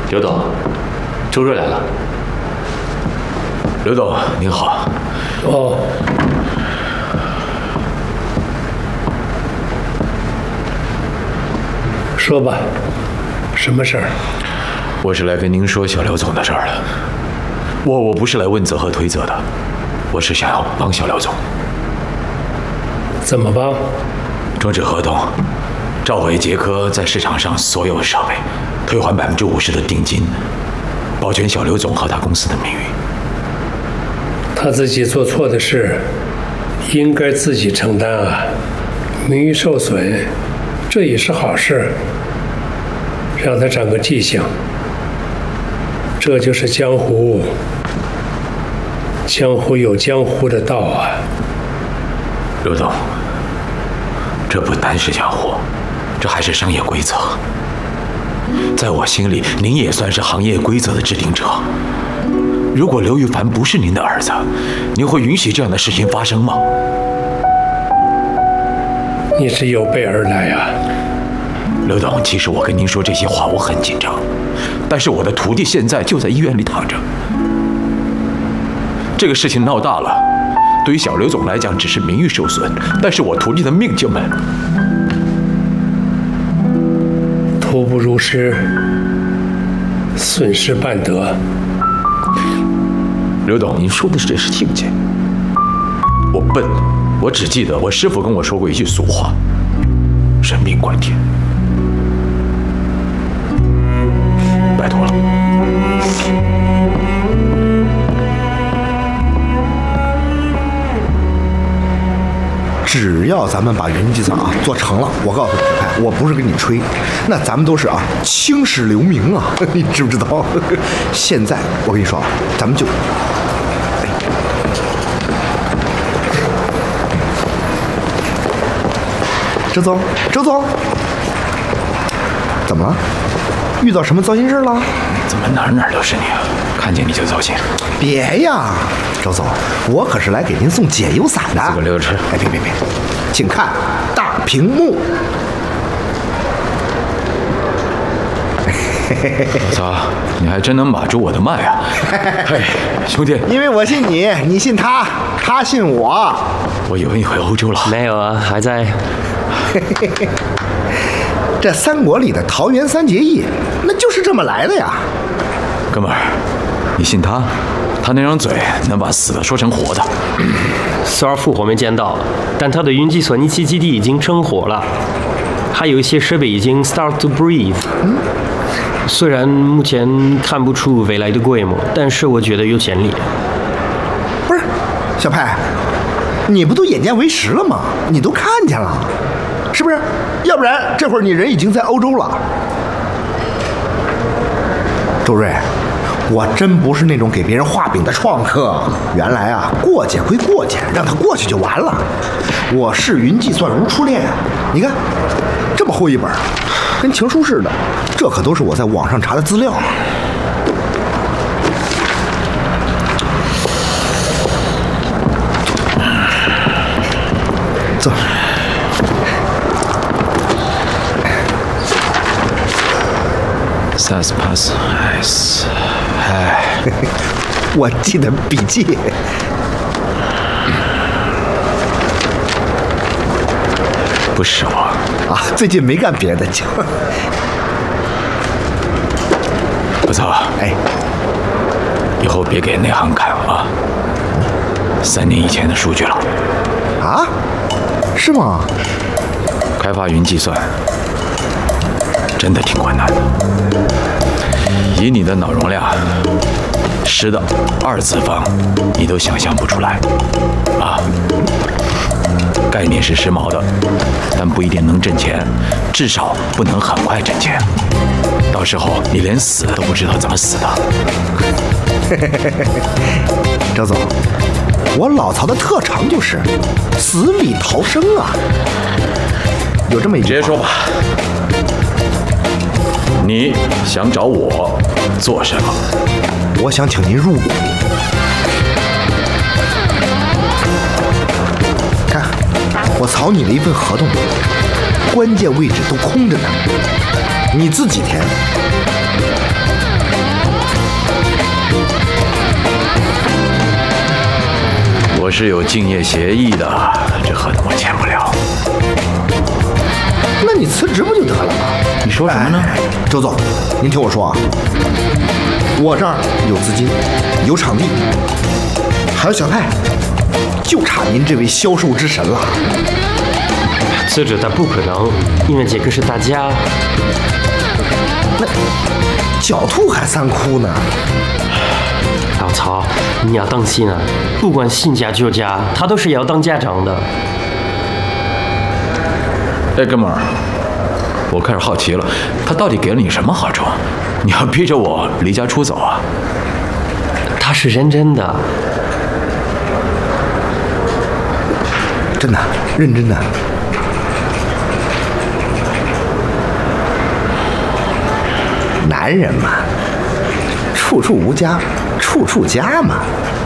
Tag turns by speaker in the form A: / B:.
A: 刘董，周瑞来了。
B: 刘董您好。
C: 哦。说吧，什么事儿？
B: 我是来跟您说小刘总的事儿的。我不是来问责和推责的，我是想要帮小刘总。
C: 怎么帮？
B: 终止合同，召回捷科在市场上所有设备，退还50%的定金，保全小刘总和他公司的名誉。
C: 他自己做错的事，应该自己承担啊。名誉受损，这也是好事，让他长个记性。这就是江湖，江湖有江湖的道啊。
B: 刘总，这不单是江湖，这还是商业规则。在我心里，您也算是行业规则的制定者。如果刘玉凡不是您的儿子，您会允许这样的事情发生吗？
C: 你是有备而来啊。
B: 刘董，其实我跟您说这些话，我很紧张，但是我的徒弟现在就在医院里躺着。这个事情闹大了，对于小刘总来讲只是名誉受损，但是我徒弟的命就没了。
C: 徒不如师，损失半德。
B: 刘董，您说的这是境界。我笨，我只记得我师父跟我说过一句俗话：人命关天。拜托了。
D: 只要咱们把云计算做成了，我告诉你，我不是跟你吹，那咱们都是青史留名啊，你知不知道？现在我跟你说，咱们就，周总，怎么了？遇到什么糟心事了？
B: 怎么哪都是你啊？看见你就糟心。
D: 别呀，周总，我可是来给您送解忧伞的。
B: 自个溜着吃。
D: 哎，别，请看大屏幕。
B: 我操，你还真能把住我的脉啊！嘿，兄弟，
D: 因为我信你，你信他，他信我。
B: 我以为你回欧洲了。
A: 没有啊，还在。
D: 这三国里的桃园三结义，那就是这么来的呀。
B: 哥们儿，你信他？他那张嘴能把死的说成活的。
A: 虽然复活没见到，但他的云计算仪器基地已经生活了，还有一些设备已经 start to breathe。虽然目前看不出未来的规模，但是我觉得有潜力。
D: 不是，小派，你不都眼见为实了吗？你都看见了，是不是？要不然这会儿你人已经在欧洲了。周瑞，我真不是那种给别人画饼的创客。原来过节归过节，让他过去就完了。我视云计算如初恋，你看这么厚一本，跟情书似的，这可都是我在网上查的资料啊。坐。
B: SAS pass S，
D: 我记得笔记。
B: 不是我
D: 啊，最近没干别的，就。
B: 不错，
D: 哎，
B: 以后别给内行看啊！3年以前的数据了。
D: 啊？是吗？
B: 开发云计算真的挺困难的。以你的脑容量，10的2次方你都想象不出来啊！概念是时髦的，但不一定能挣钱，至少不能很快挣钱。到时候你连死都不知道怎么死的。
D: 周总，我老曹的特长就是死里逃生啊！有这么一句话。
B: 直接说吧，你想找我做什么？
D: 我想请您入股。看，我草拟了一份合同，关键位置都空着呢，你自己填。
B: 是有竞业协议的，这合同我签不了。
D: 那你辞职不就得了吗？
B: 你说什么呢？
D: 周总，您听我说啊，我这儿有资金，有场地，还有小派，就差您这位销售之神了。
A: 辞职他不可能，因为这个是大家。
D: 那狡兔还三窟呢。
A: 老曹，你要当心啊！不管新家旧家，他都是要当家长的。
B: 哎，哥们儿，我开始好奇了，他到底给了你什么好处？你要逼着我离家出走啊？
A: 他是认真的，
D: 真的，认真的。男人嘛，处处无家，处处家嘛。